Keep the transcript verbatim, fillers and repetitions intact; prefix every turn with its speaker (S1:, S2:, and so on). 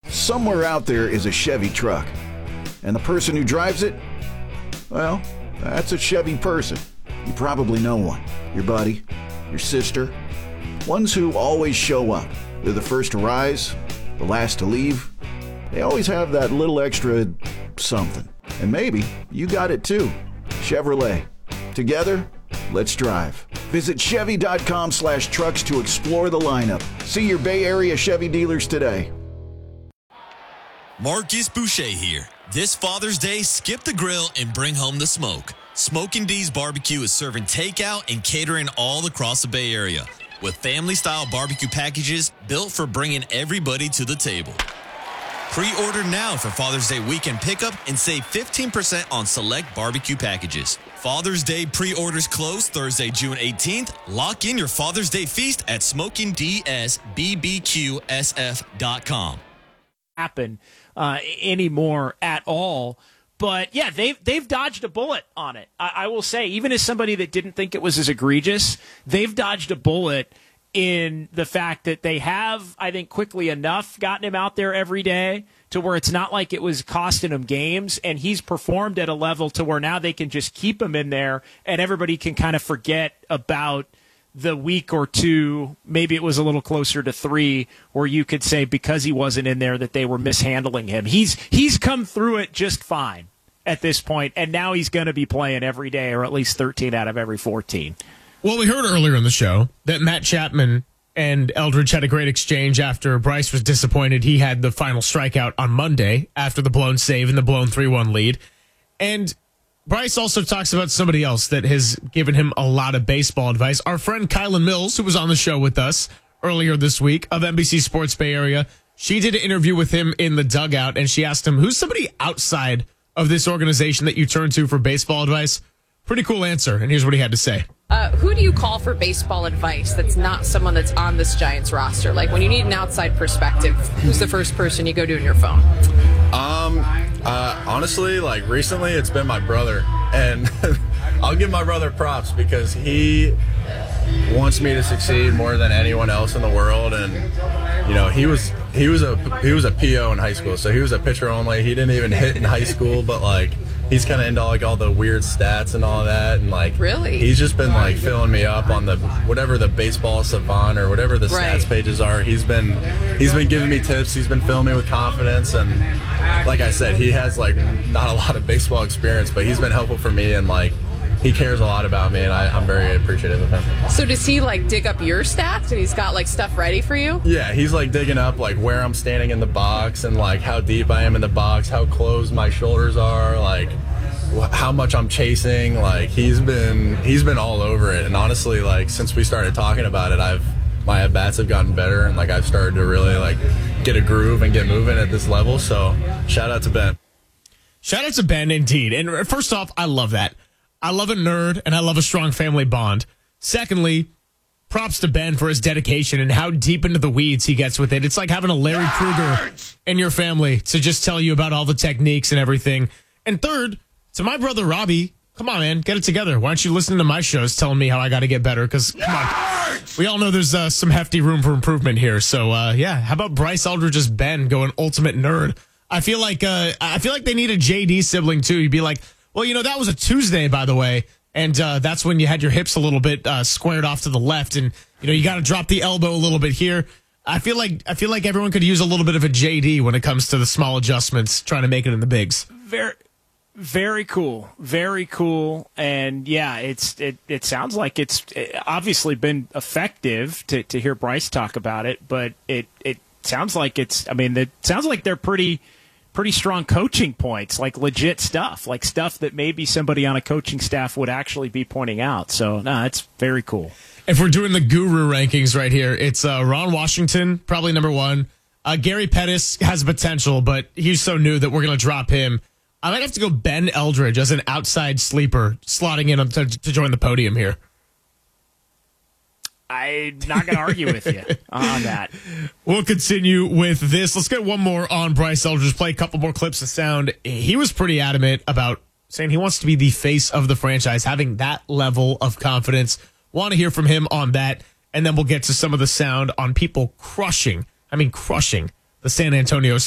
S1: Somewhere out there is a Chevy truck. And the person who drives it, well, that's a Chevy person. You probably know one. Your buddy, your sister. Ones who always show up. They're the first to rise, the last to leave. They always have that little extra something. And maybe you got it too. Chevrolet. Together, let's drive. Visit Chevy.com slash trucks to explore the lineup. See your Bay Area Chevy dealers today.
S2: Marcus Boucher here. This Father's Day, skip the grill and bring home the smoke. Smokin' D's Barbecue is serving takeout and catering all across the Bay Area with family-style barbecue packages built for bringing everybody to the table. Pre-order now for Father's Day weekend pickup and save fifteen percent on select barbecue packages. Father's Day pre-orders close Thursday, June eighteenth. Lock in your Father's Day feast at smoking d s b b q s f dot com.
S3: Happen uh, anymore at all. But, yeah, they've, they've dodged a bullet on it. I, I will say, even as somebody that didn't think it was as egregious, they've dodged a bullet in the fact that they have, I think, quickly enough gotten him out there every day to where it's not like it was costing him games, and he's performed at a level to where now they can just keep him in there and everybody can kind of forget about the week or two, maybe it was a little closer to three, where you could say because he wasn't in there that they were mishandling him. He's he's come through it just fine at this point, and now he's going to be playing every day, or at least thirteen out of every fourteen.
S4: Well, we heard earlier in the show that Matt Chapman and Eldridge had a great exchange after Bryce was disappointed he had the final strikeout on Monday after the blown save and the blown three one lead. And Bryce also talks about somebody else that has given him a lot of baseball advice. Our friend Kylan Mills, who was on the show with us earlier this week of N B C Sports Bay Area, she did an interview with him in the dugout, and she asked him, who's somebody outside of this organization that you turn to for baseball advice? Pretty cool answer, and here's what he had to say.
S5: Uh, who do you call for baseball advice that's not someone that's on this Giants roster? Like, when you need an outside perspective, who's the first person you go to in your phone?
S6: Um, uh, honestly, like, recently it's been my brother. And I'll give my brother props because he wants me to succeed more than anyone else in the world. And, you know, he was he was a he was a P O in high school, so he was a pitcher only. He didn't even hit in high school, but, like, he's kind of into like all the weird stats and all that, and like
S5: really,
S6: he's just been like filling me up on the whatever the baseball savant or whatever the
S5: right.
S6: stats pages are. He's been he's been giving me tips. He's been filling me with confidence, and like I said, he has like not a lot of baseball experience, but he's been helpful for me, and like he cares a lot about me, and I, I'm very appreciative of him.
S5: So does he like dig up your stats, and he's got like stuff ready for you?
S6: Yeah, he's like digging up like where I'm standing in the box and like how deep I am in the box, how close my shoulders are, like how much I'm chasing. Like he's been he's been all over it, and honestly, like since we started talking about it, I've my at bats have gotten better, and like I've started to really like get a groove and get moving at this level. So shout out to Ben.
S4: Shout out to Ben, indeed. And first off, I love that. I love a nerd, and I love a strong family bond. Secondly, props to Ben for his dedication and how deep into the weeds he gets with it. It's like having a Larry Krueger in your family to just tell you about all the techniques and everything. And third, to my brother Robbie, come on, man, get it together. Why aren't you listening to my shows telling me how I got to get better? Because, come on, we all know there's uh, some hefty room for improvement here. So, uh, yeah, how about Bryce Eldridge's Ben going ultimate nerd? I feel like uh, I feel like they need a J D sibling, too. You'd be like, well, you know, that was a Tuesday, by the way, and uh, that's when you had your hips a little bit uh, squared off to the left, and you know you got to drop the elbow a little bit here. I feel like I feel like everyone could use a little bit of a J D when it comes to the small adjustments, trying to make it in the bigs.
S3: Very, very cool, very cool, and yeah, it's it. It sounds like it's obviously been effective to to hear Bryce talk about it, but it it sounds like it's. I mean, it sounds like they're pretty. pretty strong coaching points, like legit stuff, like stuff that maybe somebody on a coaching staff would actually be pointing out. So, no, nah, it's very cool.
S4: If we're doing the guru rankings right here, it's uh, Ron Washington, probably number one. Uh, Gary Pettis has potential, but he's so new that we're going to drop him. I might have to go Ben Eldridge as an outside sleeper, slotting in to, to join the podium here.
S3: I'm not going to argue with you on that.
S4: We'll continue with this. Let's get one more on Bryce Eldridge. Play a couple more clips of sound. He was pretty adamant about saying he wants to be the face of the franchise, having that level of confidence. Want to hear from him on that, and then we'll get to some of the sound on people crushing, I mean crushing, the San Antonio